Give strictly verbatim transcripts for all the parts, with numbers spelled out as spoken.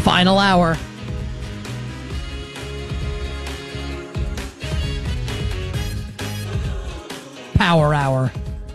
Final hour. Power hour.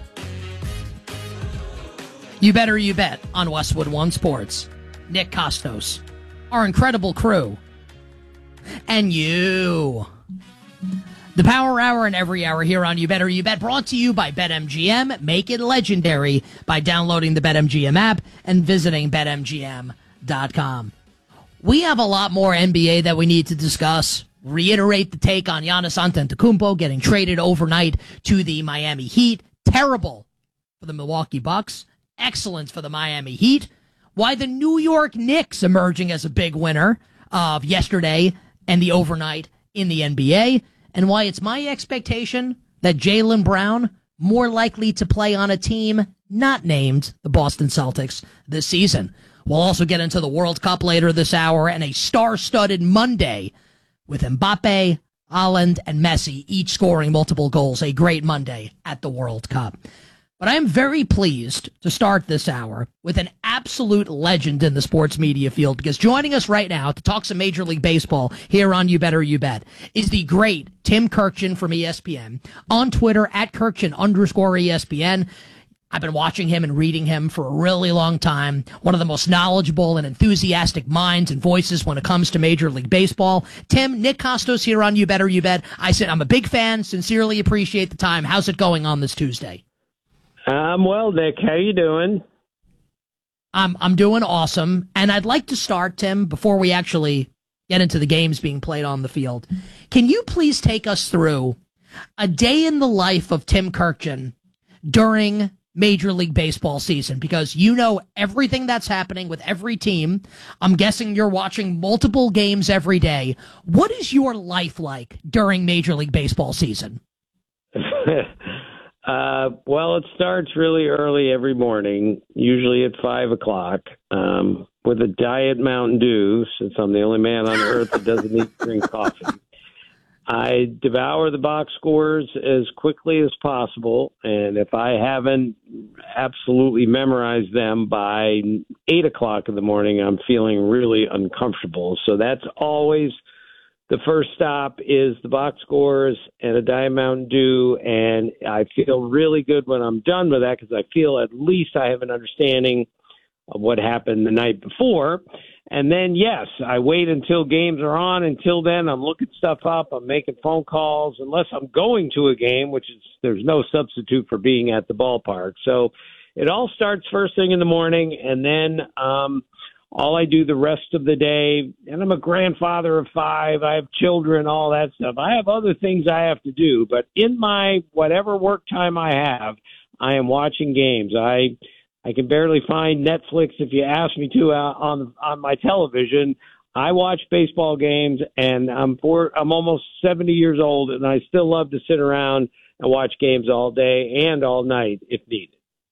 You better you bet on Westwood One Sports. Nick Kostos, our incredible crew, and you. The Power Hour and every hour here on You Better You Bet, brought to you by BetMGM. Make it legendary by downloading the BetMGM app and visiting Bet M G M dot com. We have a lot more N B A that we need to discuss. Reiterate the take on Giannis Antetokounmpo getting traded overnight to the Miami Heat. Terrible for the Milwaukee Bucks. Excellent for the Miami Heat. Why the New York Knicks emerging as a big winner of yesterday and the overnight in the N B A. And why it's my expectation that Jaylen Brown more likely to play on a team not named the Boston Celtics this season. We'll also get into the World Cup later this hour and a star-studded Monday with Mbappe, Haaland, and Messi each scoring multiple goals. A great Monday at the World Cup. But I am very pleased to start this hour with an absolute legend in the sports media field, because joining us right now to talk some Major League Baseball here on You Better You Bet is the great Tim Kurkjian from E S P N. On Twitter, at Kurkjian underscore E S P N. I've been watching him and reading him for a really long time. One of the most knowledgeable and enthusiastic minds and voices when it comes to Major League Baseball. Tim, Nick Kostos here on You Better You Bet. I said I'm a big fan, sincerely appreciate the time. How's it going on this Tuesday? I'm well, Nick. How you doing? I'm I'm doing awesome. And I'd like to start, Tim, before we actually get into the games being played on the field. Can you please take us through a day in the life of Tim Kurkjian during Major League Baseball season? Because you know everything that's happening with every team. I'm guessing you're watching multiple games every day. What is your life like during Major League Baseball season? Uh, well, it starts really early every morning, usually at five o'clock, um, with a Diet Mountain Dew, since I'm the only man on earth that doesn't need to drink coffee. I devour the box scores as quickly as possible, and if I haven't absolutely memorized them by eight o'clock in the morning, I'm feeling really uncomfortable. So that's always the first stop, is the box scores and a Diet Mountain Dew, and I feel really good when I'm done with that, because I feel at least I have an understanding of what happened the night before. And then, yes, I wait until games are on. Until then, I'm looking stuff up. I'm making phone calls, unless I'm going to a game, which is there's no substitute for being at the ballpark. So it all starts first thing in the morning, and then um, all I do the rest of the day, and I'm a grandfather of five, I have children, all that stuff. I have other things I have to do, but in my whatever work time I have, I am watching games. I I can barely find Netflix if you ask me to uh, on on my television. I watch baseball games, and I'm four, I'm almost seventy years old, and I still love to sit around and watch games all day and all night if needed.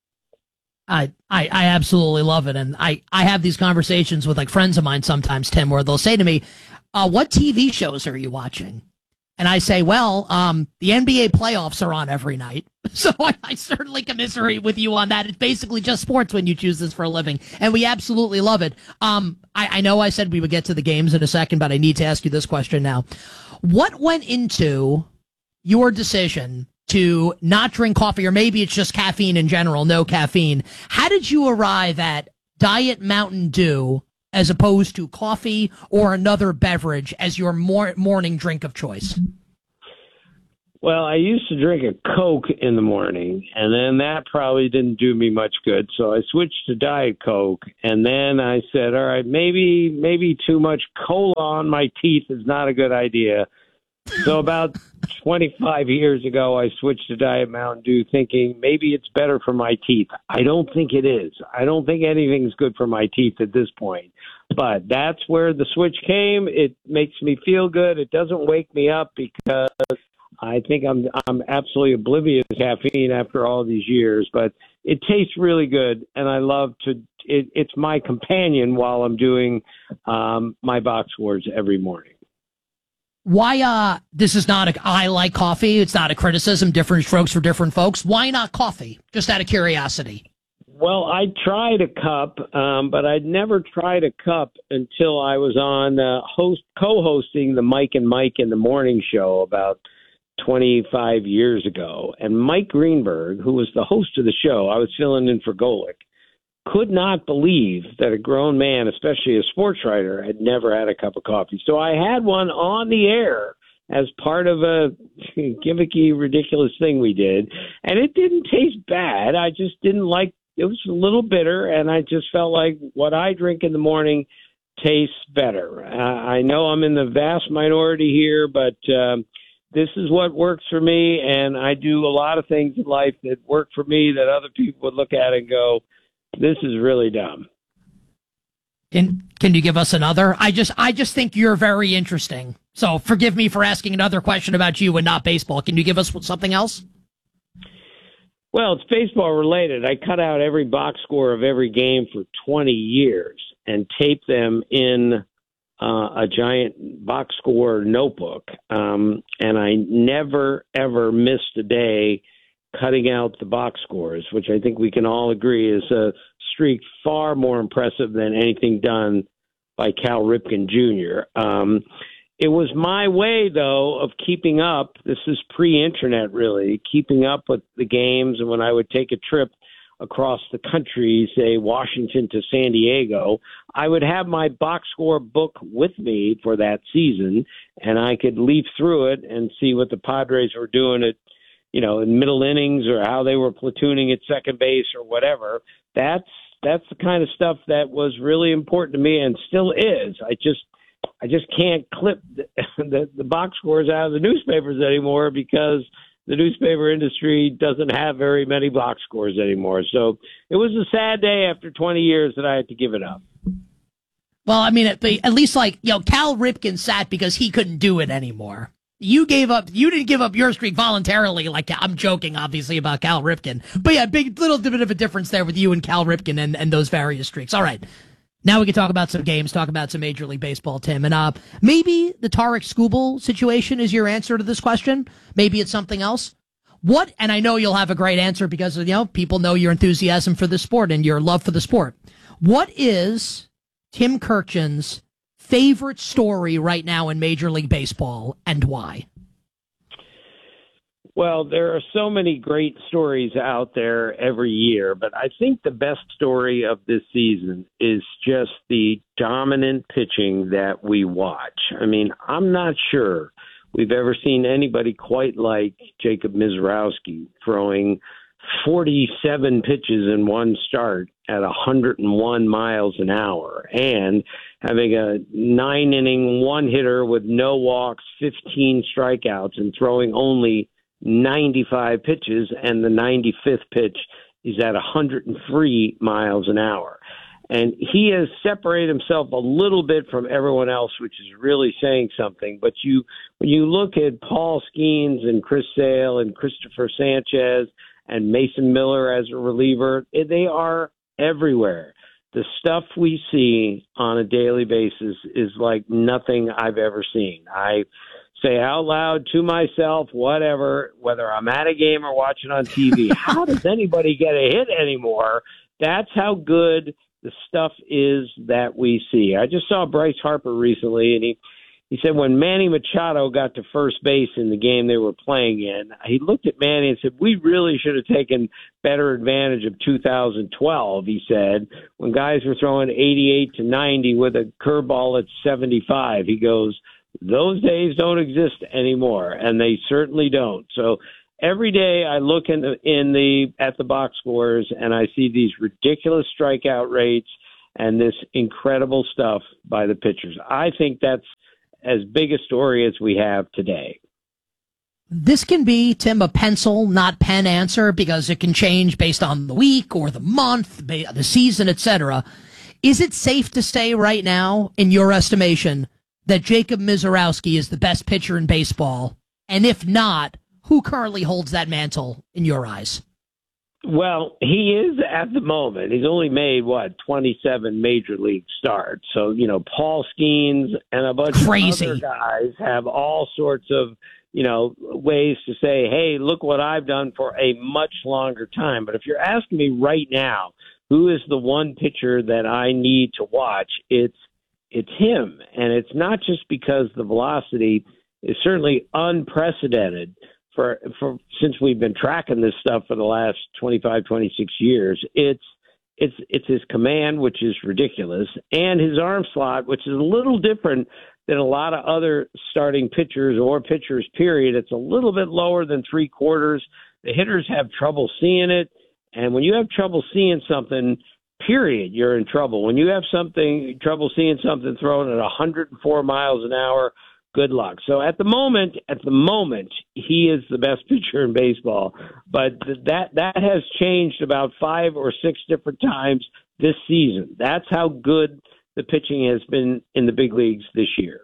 I, I, I absolutely love it. And I, I have these conversations with like friends of mine sometimes, Tim, where they'll say to me, uh, what T V shows are you watching? And I say, well, um, the N B A playoffs are on every night. So I, I certainly commiserate with you on that. It's basically just sports when you choose this for a living. And we absolutely love it. Um, I, I know I said we would get to the games in a second, but I need to ask you this question now. What went into your decision to not drink coffee, or maybe it's just caffeine in general, no caffeine? How did you arrive at Diet Mountain Dew as opposed to coffee or another beverage as your mor- morning drink of choice? Well, I used to drink a Coke in the morning, and then that probably didn't do me much good. So I switched to Diet Coke, and then I said, all right, maybe maybe too much cola on my teeth is not a good idea. So about twenty-five years ago, I switched to Diet Mountain Dew, thinking maybe it's better for my teeth. I don't think it is. I don't think anything's good for my teeth at this point. But that's where the switch came. It makes me feel good. It doesn't wake me up, because I think I'm I'm absolutely oblivious to caffeine after all these years. But it tastes really good, and I love to. It, it's my companion while I'm doing um, my box scores every morning. Why, uh, this is not a, I like coffee. It's not a criticism, different strokes for different folks. Why not coffee? Just out of curiosity. Well, I tried a cup, um, but I'd never tried a cup until I was on uh, host co-hosting the Mike and Mike in the Morning Show about twenty-five years ago. And Mike Greenberg, who was the host of the show, I was filling in for Golick, could not believe that a grown man, especially a sports writer, had never had a cup of coffee. So I had one on the air as part of a gimmicky, ridiculous thing we did. And it didn't taste bad. I just didn't like it. Was a little bitter, and I just felt like what I drink in the morning tastes better. Uh, I know I'm in the vast minority here, but um, this is what works for me, and I do a lot of things in life that work for me that other people would look at and go, this is really dumb. Can can you give us another? I just I just think you're very interesting. So forgive me for asking another question about you and not baseball. Can you give us something else? Well, it's baseball related. I cut out every box score of every game for twenty years and taped them in uh, a giant box score notebook. Um, and I never, ever missed a day cutting out the box scores, which I think we can all agree is a streak far more impressive than anything done by Cal Ripken Junior Um, it was my way, though, of keeping up. This is pre-internet, really, keeping up with the games. And when I would take a trip across the country, say Washington to San Diego, I would have my box score book with me for that season, and I could leaf through it and see what the Padres were doing at, you know, in middle innings or how they were platooning at second base or whatever. That's that's the kind of stuff that was really important to me and still is. I just I just can't clip the, the, the box scores out of the newspapers anymore because the newspaper industry doesn't have very many box scores anymore. So it was a sad day after twenty years that I had to give it up. Well, I mean, at, at least like, you know, Cal Ripken sat because he couldn't do it anymore. You gave up, you didn't give up your streak voluntarily. Like, I'm joking, obviously, about Cal Ripken. But yeah, big, little bit of a difference there with you and Cal Ripken and, and those various streaks. All right. Now we can talk about some games, talk about some Major League Baseball, Tim. And uh, maybe the Tarik Skubal situation is your answer to this question. Maybe it's something else. What, and I know you'll have a great answer because, you know, people know your enthusiasm for the sport and your love for the sport. What is Tim Kurkjian's favorite story right now in Major League Baseball, and why? Well, there are so many great stories out there every year, but I think the best story of this season is just the dominant pitching that we watch. I mean, I'm not sure we've ever seen anybody quite like Jacob Misiorowski throwing forty-seven pitches in one start at one hundred one miles an hour and having a nine-inning one-hitter with no walks, fifteen strikeouts, and throwing only ninety-five pitches, and the ninety-fifth pitch is at one hundred three miles an hour. And he has separated himself a little bit from everyone else, which is really saying something. But you, when you look at Paul Skeens and Chris Sale and Christopher Sanchez and Mason Miller as a reliever, they are everywhere. The stuff we see on a daily basis is like nothing I've ever seen. I say out loud to myself, whatever, whether I'm at a game or watching on T V, how does anybody get a hit anymore? That's how good the stuff is that we see. I just saw Bryce Harper recently, and he He said when Manny Machado got to first base in the game they were playing in, he looked at Manny and said, we really should have taken better advantage of two thousand twelve, he said, when guys were throwing eighty-eight to ninety with a curveball at seventy-five. He goes, those days don't exist anymore, and they certainly don't. So every day I look in the, in the at the box scores, and I see these ridiculous strikeout rates and this incredible stuff by the pitchers. I think that's as big a story as we have today. This can be, Tim, a pencil, not pen answer because it can change based on the week or the month, the season, et cetera. Is it safe to say right now, in your estimation, that Jacob Misiorowski is the best pitcher in baseball? And if not, who currently holds that mantle in your eyes? Well, he is at the moment. He's only made, what, twenty-seven major league starts. So, you know, Paul Skeens and a bunch Crazy. of other guys have all sorts of, you know, ways to say, hey, look what I've done for a much longer time. But if you're asking me right now, who is the one pitcher that I need to watch, it's it's him. And it's not just because the velocity is certainly unprecedented for for since we've been tracking this stuff for the last twenty-five, twenty-six years. It's it's it's his command, which is ridiculous, and his arm slot, which is a little different than a lot of other starting pitchers or pitchers, period. It's a little bit lower than three quarters. The hitters have trouble seeing it. And when you have trouble seeing something, period, you're in trouble. When you have something, trouble seeing something thrown at one hundred four miles an hour, good luck. So at the moment, at the moment, he is the best pitcher in baseball. But that that has changed about five or six different times this season. That's how good the pitching has been in the big leagues this year.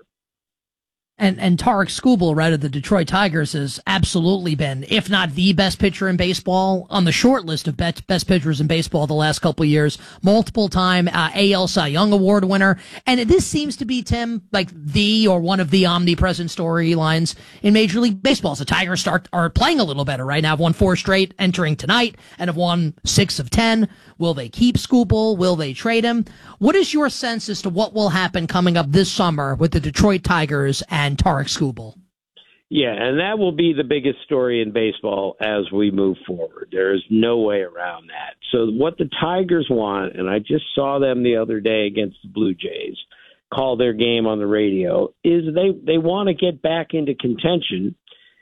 And and Tarik Skubal, right, of the Detroit Tigers, has absolutely been, if not the best pitcher in baseball, on the short list of best, best pitchers in baseball the last couple of years. Multiple time uh, A L Cy Young Award winner. And this seems to be, Tim, like the or one of the omnipresent storylines in Major League Baseball. So the Tigers start are playing a little better right now. Have won four straight entering tonight and have won six of ten. Will they keep Skubal? Will they trade him? What is your sense as to what will happen coming up this summer with the Detroit Tigers and Tarik Skubal? Yeah, and that will be the biggest story in baseball as we move forward. There is no way around that. So what the Tigers want, and I just saw them the other day against the Blue Jays, call their game on the radio, is they, they want to get back into contention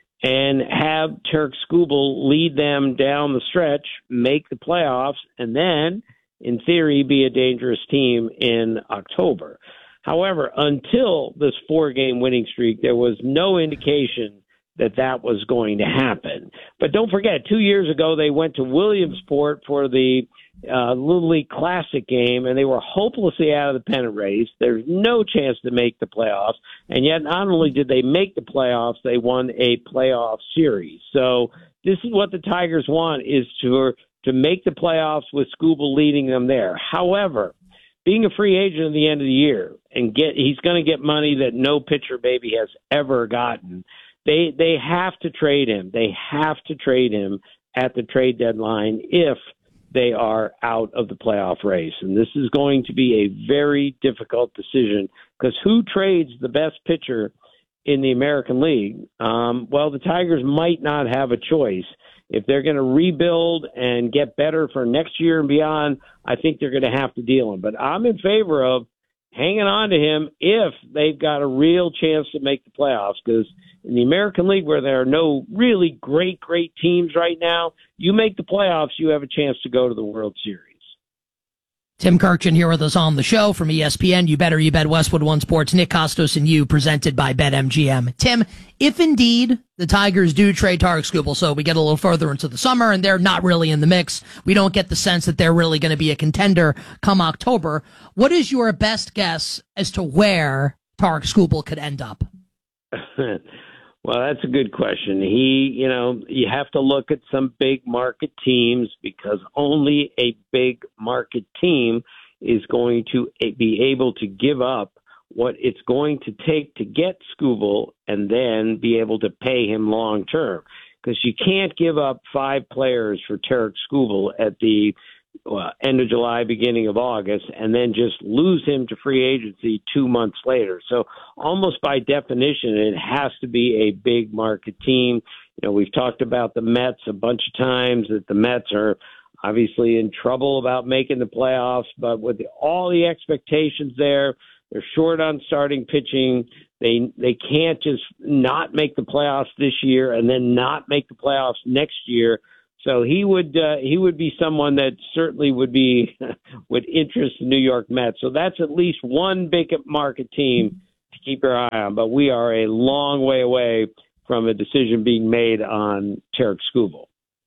and have Tarik Skubal lead them down the stretch, make the playoffs, and then, in theory, be a dangerous team in October. However, until this four-game winning streak, there was no indication that that was going to happen. But don't forget, two years ago, they went to Williamsport for the uh, Little League Classic game, and they were hopelessly out of the pennant race. There's no chance to make the playoffs. And yet, not only did they make the playoffs, they won a playoff series. So this is what the Tigers want, is to, to make the playoffs with Skubal leading them there. However, being a free agent at the end of the year and get he's going to get money that no pitcher maybe has ever gotten. They they have to trade him. They have to trade him at the trade deadline if they are out of the playoff race. And this is going to be a very difficult decision because who trades the best pitcher in the American League? Um, well, the Tigers might not have a choice. If they're going to rebuild and get better for next year and beyond, I think they're going to have to deal him. But I'm in favor of hanging on to him if they've got a real chance to make the playoffs, because in the American League, where there are no really great, great teams right now, you make the playoffs, you have a chance to go to the World Series. Tim Kurkjian here with us on the show from E S P N. You Better You Bet Westwood One Sports. Nick Kostos and you, presented by BetMGM. Tim, if indeed the Tigers do trade Tarik Skubal, so we get a little further into the summer and they're not really in the mix, we don't get the sense that they're really going to be a contender come October, what is your best guess as to where Tarik Skubal could end up? Well, that's a good question. He, you know, you have to look at some big market teams because only a big market team is going to be able to give up what it's going to take to get Skubal and then be able to pay him long term. Because you can't give up five players for Tarik Skubal at the uh, end of July, beginning of August, and then just lose him to free agency two months later. So almost by definition, it has to be a big market team. You know, we've talked about the Mets a bunch of times, that the Mets are obviously in trouble about making the playoffs, but with the, all the expectations there, they're short on starting pitching. They they can't just not make the playoffs this year and then not make the playoffs next year. So he would uh, he would be someone that certainly would be would interest the New York Mets. So that's at least one big market team to keep your eye on. But we are a long way away from a decision being made on Tarik Skubal.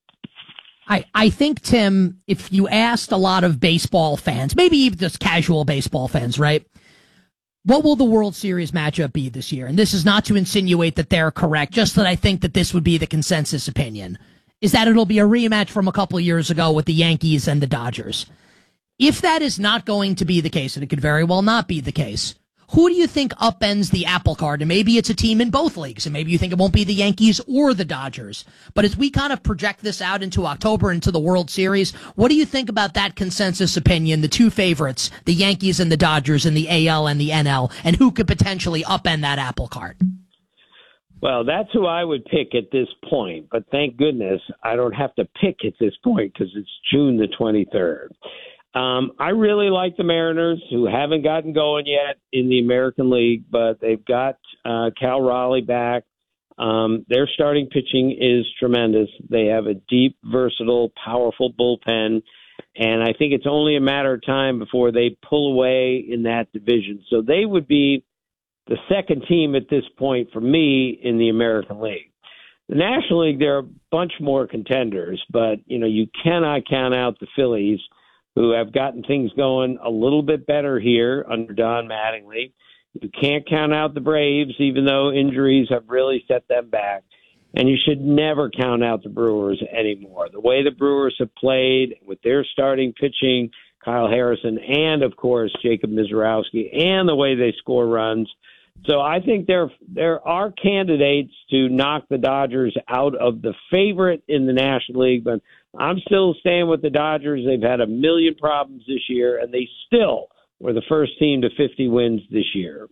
I, I think, Tim, if you asked a lot of baseball fans, maybe even just casual baseball fans, right? What will the World Series matchup be this year? And this is not to insinuate that they're correct, just that I think that this would be the consensus opinion, is that it'll be a rematch from a couple of years ago with the Yankees and the Dodgers. If that is not going to be the case, and it could very well not be the case, Who do you think upends the apple cart? And maybe it's a team in both leagues, and maybe you think it won't be the Yankees or the Dodgers. But as we kind of project this out into October, into the World Series, what do you think about that consensus opinion, the two favorites, the Yankees and the Dodgers in the A L and the N L, and who could potentially upend that apple cart? Well, that's who I would pick at this point. But thank goodness I don't have to pick at this point because it's June the twenty-third. Um, I really like the Mariners, who haven't gotten going yet in the American League, but they've got uh, Cal Raleigh back. Um, their starting pitching is tremendous. They have a deep, versatile, powerful bullpen, and I think it's only a matter of time before they pull away in that division. So they would be the second team at this point for me in the American League. The National League, there are a bunch more contenders, but you know you cannot count out the Phillies, who have gotten things going a little bit better here under Don Mattingly. You can't count out the Braves, even though injuries have really set them back. And you should never count out the Brewers anymore. The way the Brewers have played with their starting pitching, Kyle Harrison, and, of course, Jacob Mizorowski, and the way they score runs. So I think there, there are candidates to knock the Dodgers out of the favorite in the National League, but I'm still staying with the Dodgers. They've had a million problems this year, and they still were the first team to fifty wins this year.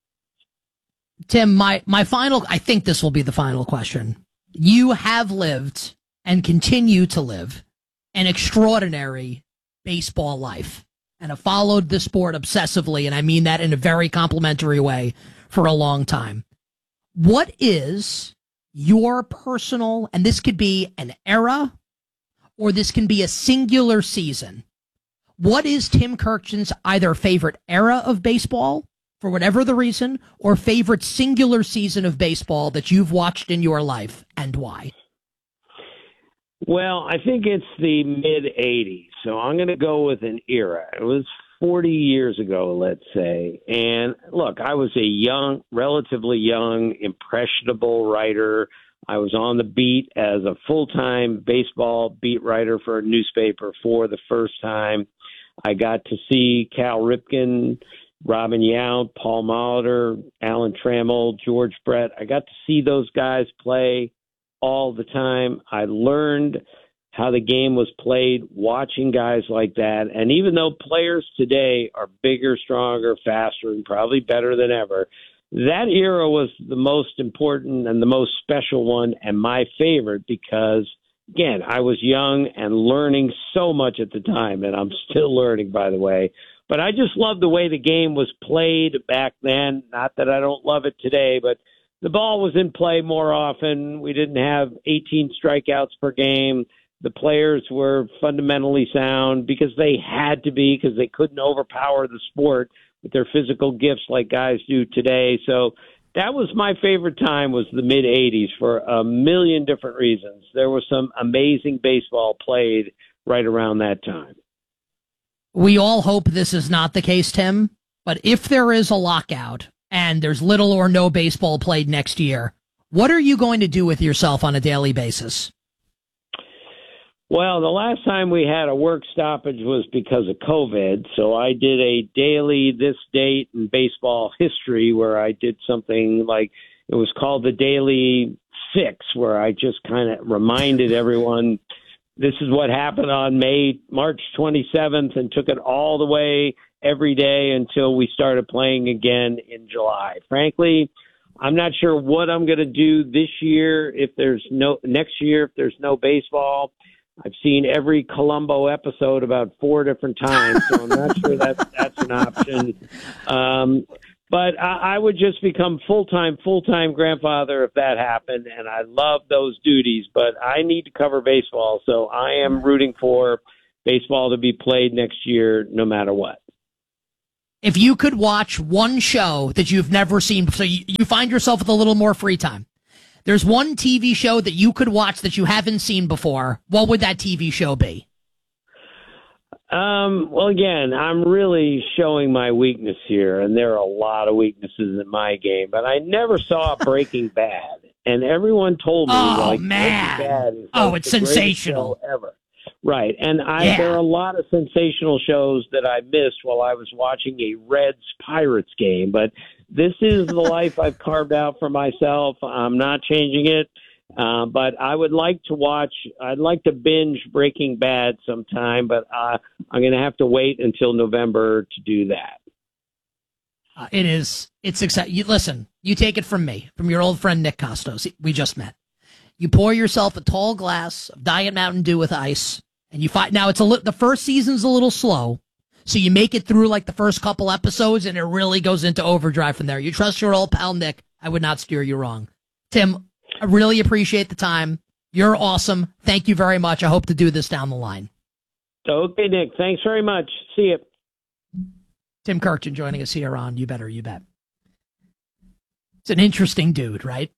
Tim, my, my final, I think this will be the final question. You have lived and continue to live an extraordinary baseball life and have followed the sport obsessively, and I mean that in a very complimentary way, for a long time. What is your personal, and this could be an era or this can be a singular season, what is Tim Kurkjian's either favorite era of baseball, for whatever the reason, or favorite singular season of baseball that you've watched in your life, and why? Well, I think it's the mid-eighties, so I'm going to go with an era. It was forty years ago, let's say. And look, I was a young, relatively young, impressionable writer. I was on the beat as a full-time baseball beat writer for a newspaper for the first time. I got to see Cal Ripken, Robin Yount, Paul Molitor, Alan Trammell, George Brett. I got to see those guys play all the time. I learned how the game was played watching guys like that. And even though players today are bigger, stronger, faster, and probably better than ever, that era was the most important and the most special one and my favorite because, again, I was young and learning so much at the time, and I'm still learning, by the way. But I just love the way the game was played back then. Not that I don't love it today, but the ball was in play more often. We didn't have eighteen strikeouts per game. The players were fundamentally sound because they had to be, because they couldn't overpower the sport with their physical gifts like guys do today. So that was my favorite time, was the mid-eighties, for a million different reasons. There was some amazing baseball played right around that time. We all hope this is not the case, Tim, but if there is a lockout and there's little or no baseball played next year, what are you going to do with yourself on a daily basis? Well, the last time we had a work stoppage was because of COVID, so I did a daily this date in baseball history where I did something like, it was called the Daily Fix, where I just kind of reminded everyone this is what happened on May, March twenty-seventh, and took it all the way every day until we started playing again in July. Frankly, I'm not sure what I'm going to do this year if there's no, next year if there's no baseball. I've seen every Columbo episode about four different times, so I'm not sure that that's an option. Um, but I, I would just become full-time, full-time grandfather if that happened, and I love those duties, but I need to cover baseball, so I am rooting for baseball to be played next year no matter what. If you could watch one show that you've never seen, so you, you find yourself with a little more free time, there's one T V show that you could watch that you haven't seen before, what would that T V show be? Um, well, again, I'm really showing my weakness here, and there are a lot of weaknesses in my game, but I never saw Breaking Bad, and everyone told me, oh, like, man. Breaking Bad is oh, like it's the greatest sensational show ever. Right. And I Yeah. there are a lot of sensational shows that I missed while I was watching a Reds Pirates game, but this is the life I've carved out for myself. I'm not changing it. Uh, but I would like to watch, I'd like to binge Breaking Bad sometime, but uh, I'm going to have to wait until November to do that. Uh, it is, it's exciting. You, listen, you take it from me, from your old friend Nick Costos. We just met. You pour yourself a tall glass of Diet Mountain Dew with ice, and you find, now it's a li- the first season's a little slow, so you make it through like the first couple episodes, and it really goes into overdrive from there. You trust your old pal Nick. I would not steer you wrong. Tim, I really appreciate the time. You're awesome. Thank you very much. I hope to do this down the line. Okay, Nick. Thanks very much. See you. Tim Kirchin joining us here on You Better You Bet. It's an interesting dude, right?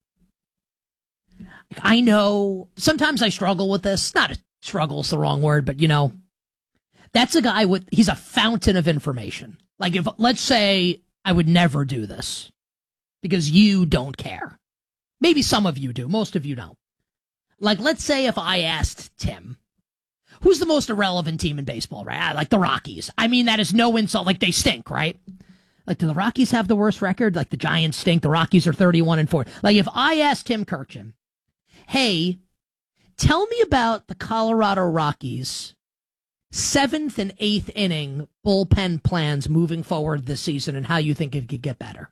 I know sometimes I struggle with this. Not a struggle is the wrong word, but you know, that's a guy with, he's a fountain of information. Like if, let's say I would never do this because you don't care. Maybe some of you do. Most of you don't. Like, let's say if I asked Tim, who's the most irrelevant team in baseball, right? Like the Rockies. I mean, that is no insult. Like, they stink, right? Like, do the Rockies have the worst record? Like, the Giants stink. The Rockies are thirty-one and four. Like, if I asked Tim Kirchin, hey, tell me about the Colorado Rockies' seventh and eighth inning bullpen plans moving forward this season and how you think it could get better,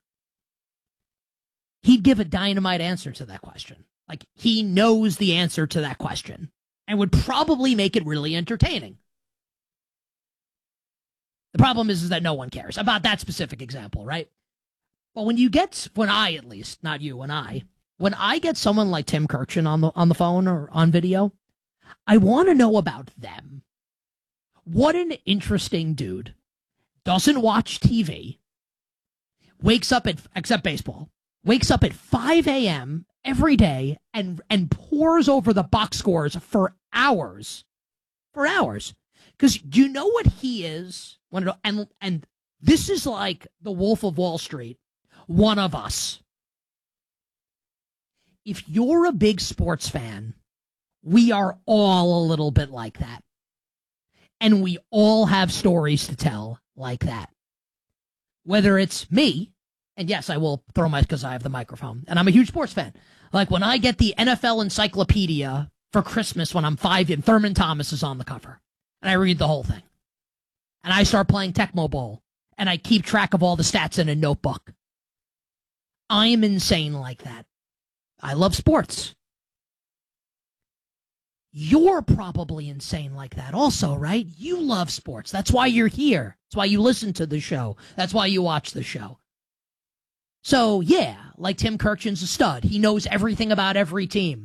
he'd give a dynamite answer to that question. Like, he knows the answer to that question and would probably make it really entertaining. The problem is, is that no one cares about that specific example, right? But when you get, when I at least, not you, when I, when I get someone like Tim Kirchin on the on the phone or on video, I want to know about them. What an interesting dude. Doesn't watch T V. Wakes up at, except baseball, wakes up at five a.m. every day and and pores over the box scores for hours. For hours. Because do you know what he is? And, and this is like the Wolf of Wall Street. One of us. If you're a big sports fan, we are all a little bit like that. And we all have stories to tell like that. Whether it's me, and yes, I will throw my, because I have the microphone, and I'm a huge sports fan. Like when I get the N F L encyclopedia for Christmas when I'm five, and Thurman Thomas is on the cover, and I read the whole thing. And I start playing Tecmo Bowl, and I keep track of all the stats in a notebook. I'm insane like that. I love sports. You're probably insane like that also, right? You love sports. That's why you're here. That's why you listen to the show. That's why you watch the show. So, yeah, like Tim Kirchin's a stud. He knows everything about every team.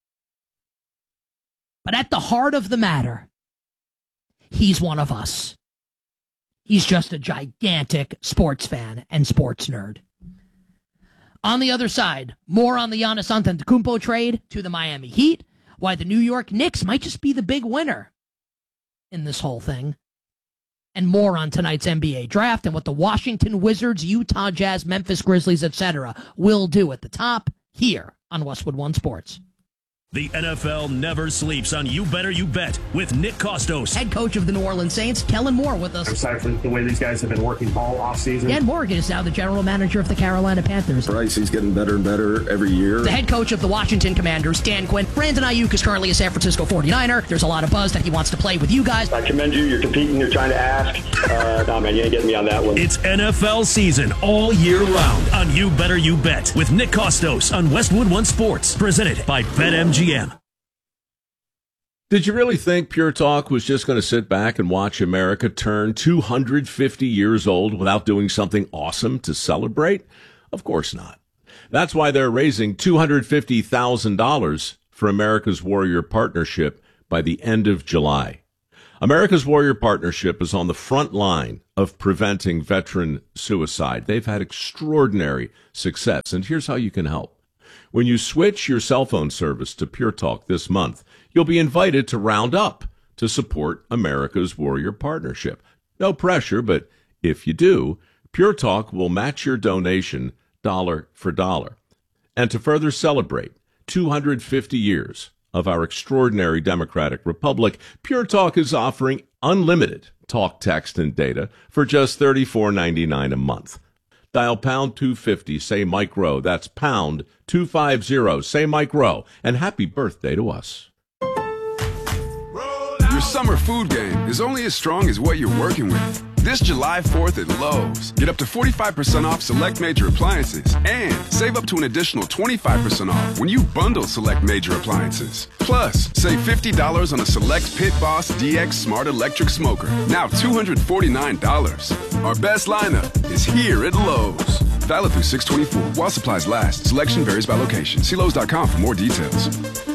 But at the heart of the matter, he's one of us. He's just a gigantic sports fan and sports nerd. On the other side, more on the Giannis Antetokounmpo trade to the Miami Heat, why the New York Knicks might just be the big winner in this whole thing, and more on tonight's N B A draft and what the Washington Wizards, Utah Jazz, Memphis Grizzlies, et cetera will do at the top here on Westwood One Sports. The N F L never sleeps on You Better You Bet with Nick Costos. Head coach of the New Orleans Saints, Kellen Moore, with us. Aside from the way these guys have been working all offseason. Dan Morgan is now the general manager of the Carolina Panthers. Bryce, he's getting better and better every year. The head coach of the Washington Commanders, Dan Quinn. Brandon Ayuk is currently a San Francisco forty-niner. There's a lot of buzz that he wants to play with you guys. I commend you. You're competing. You're trying to ask. Uh, no, man, you ain't getting me on that one. It's N F L season all year round on You Better You Bet with Nick Costos on Westwood One Sports. Presented by BetMGM. Did you really think Pure Talk was just going to sit back and watch America turn two hundred fifty years old without doing something awesome to celebrate? Of course not. That's why they're raising two hundred fifty thousand dollars for America's Warrior Partnership by the end of July. America's Warrior Partnership is on the front line of preventing veteran suicide. They've had extraordinary success, and here's how you can help. When you switch your cell phone service to Pure Talk this month, you'll be invited to round up to support America's Warrior Partnership. No pressure, but if you do, Pure Talk will match your donation dollar for dollar. And to further celebrate two hundred fifty years of our extraordinary democratic republic, Pure Talk is offering unlimited talk, text, and data for just thirty-four ninety-nine a month. Dial pound two fifty, say Mike Rowe. That's pound two fifty, say Mike Rowe. And happy birthday to us. Your summer food game is only as strong as what you're working with. This July fourth at Lowe's, get up to forty-five percent off select major appliances and save up to an additional twenty-five percent off when you bundle select major appliances. Plus, save fifty dollars on a select Pit Boss D X Smart Electric Smoker, now two hundred forty-nine dollars. Our best lineup is here at Lowe's. Valid through six twenty-four while supplies last. Selection varies by location. See Lowe's dot com for more details.